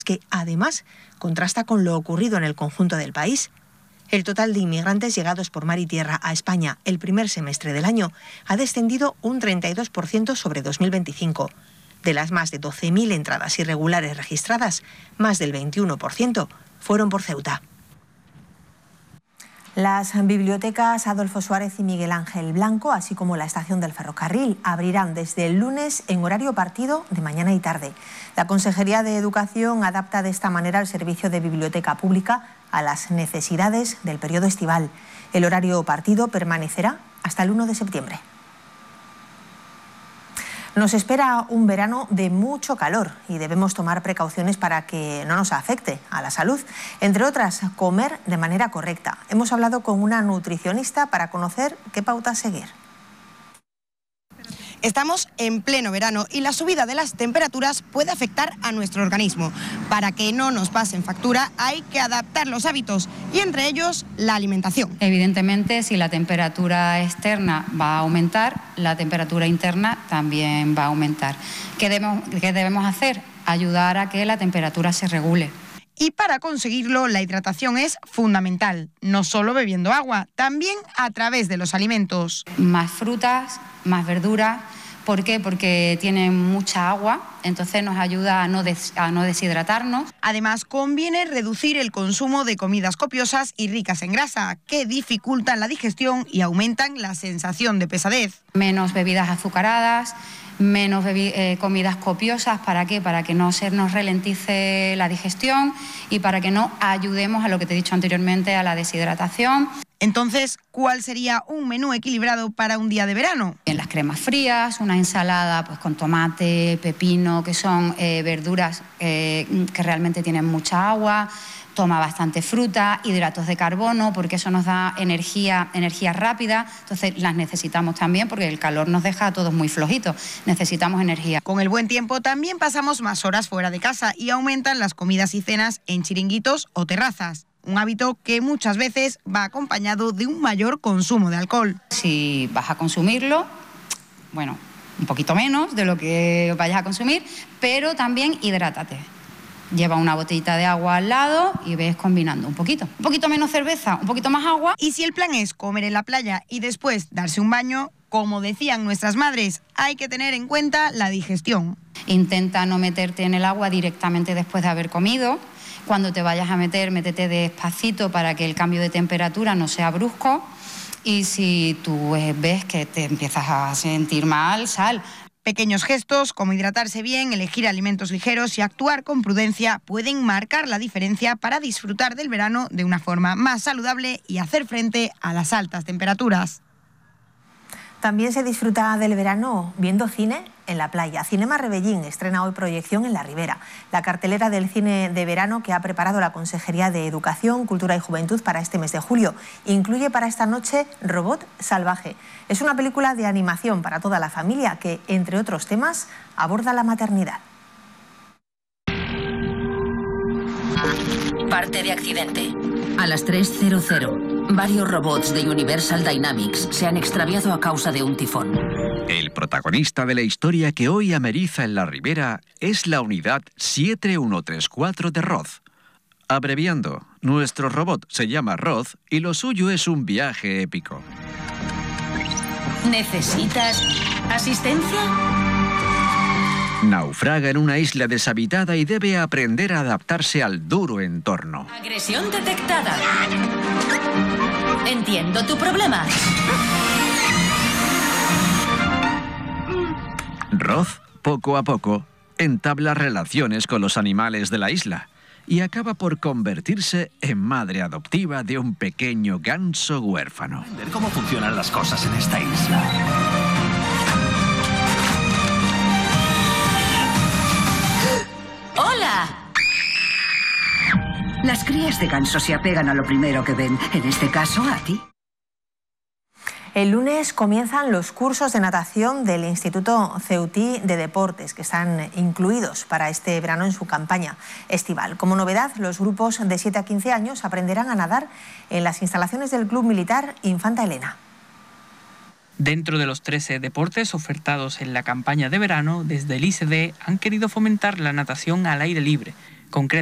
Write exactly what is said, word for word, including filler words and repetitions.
que además contrasta con lo ocurrido en el conjunto del país. El total de inmigrantes llegados por mar y tierra a España el primer semestre del año ha descendido un treinta y dos por ciento sobre dos mil veinticinco. De las más de doce mil entradas irregulares registradas, más del veintiuno por ciento fueron por Ceuta. Las bibliotecas Adolfo Suárez y Miguel Ángel Blanco, así como la estación del ferrocarril, abrirán desde el lunes en horario partido de mañana y tarde. La Consejería de Educación adapta de esta manera el servicio de biblioteca pública a las necesidades del periodo estival. El horario partido permanecerá hasta el uno de septiembre. Nos espera un verano de mucho calor y debemos tomar precauciones para que no nos afecte a la salud. Entre otras, comer de manera correcta. Hemos hablado con una nutricionista para conocer qué pautas seguir. Estamos en pleno verano y la subida de las temperaturas puede afectar a nuestro organismo. Para que no nos pasen factura hay que adaptar los hábitos y entre ellos la alimentación. Evidentemente, si la temperatura externa va a aumentar, la temperatura interna también va a aumentar. ¿Qué debemos, qué debemos hacer? Ayudar a que la temperatura se regule. Y para conseguirlo, la hidratación es fundamental, no solo bebiendo agua, también a través de los alimentos. Más frutas, más verduras. ¿Por qué? Porque tienen mucha agua, entonces nos ayuda a no, des, a no deshidratarnos. Además, conviene reducir el consumo de comidas copiosas y ricas en grasa, que dificultan la digestión y aumentan la sensación de pesadez. Menos bebidas azucaradas, menos eh, comidas copiosas. ¿Para qué? Para que no se nos ralentice la digestión y para que no ayudemos a lo que te he dicho anteriormente, a la deshidratación. Entonces, ¿cuál sería un menú equilibrado para un día de verano? En las cremas frías, una ensalada pues, con tomate, pepino, que son eh, verduras eh, que realmente tienen mucha agua. Toma bastante fruta, hidratos de carbono, porque eso nos da energía, energía rápida. Entonces las necesitamos también porque el calor nos deja a todos muy flojitos. Necesitamos energía. Con el buen tiempo también pasamos más horas fuera de casa y aumentan las comidas y cenas en chiringuitos o terrazas. Un hábito que muchas veces va acompañado de un mayor consumo de alcohol. Si vas a consumirlo, bueno, un poquito menos de lo que vayas a consumir, pero también hidrátate. Lleva una botellita de agua al lado y ves combinando un poquito. Un poquito menos cerveza, un poquito más agua. Y si el plan es comer en la playa y después darse un baño, como decían nuestras madres, hay que tener en cuenta la digestión. Intenta no meterte en el agua directamente después de haber comido. Cuando te vayas a meter, métete despacito para que el cambio de temperatura no sea brusco. Y si tú ves que te empiezas a sentir mal, sal. Pequeños gestos como hidratarse bien, elegir alimentos ligeros y actuar con prudencia pueden marcar la diferencia para disfrutar del verano de una forma más saludable y hacer frente a las altas temperaturas. También se disfruta del verano viendo cine en la playa. Cinema Rebellín estrena hoy proyección en La Ribera. La cartelera del cine de verano que ha preparado la Consejería de Educación, Cultura y Juventud para este mes de julio incluye para esta noche Robot Salvaje. Es una película de animación para toda la familia que, entre otros temas, aborda la maternidad. Parte de accidente. A las tres cero cero, varios robots de Universal Dynamics se han extraviado a causa de un tifón. El protagonista de la historia que hoy ameriza en La Ribera es la unidad siete uno tres cuatro de R O Z. Abreviando, nuestro robot se llama R O Z y lo suyo es un viaje épico. ¿Necesitas asistencia? Naufraga en una isla deshabitada y debe aprender a adaptarse al duro entorno. Agresión detectada. Entiendo tu problema. R O Z, poco a poco, entabla relaciones con los animales de la isla y acaba por convertirse en madre adoptiva de un pequeño ganso huérfano. Entender cómo funcionan las cosas en esta isla. ¡Hola! Las crías de ganso se apegan a lo primero que ven, en este caso a ti. El lunes comienzan los cursos de natación del Instituto Ceutí de Deportes, que están incluidos para este verano en su campaña estival. Como novedad, los grupos de siete a quince años aprenderán a nadar en las instalaciones del Club Militar Infanta Elena. Dentro de los trece deportes ofertados en la campaña de verano, desde el I C D han querido fomentar la natación al aire libre, concretamente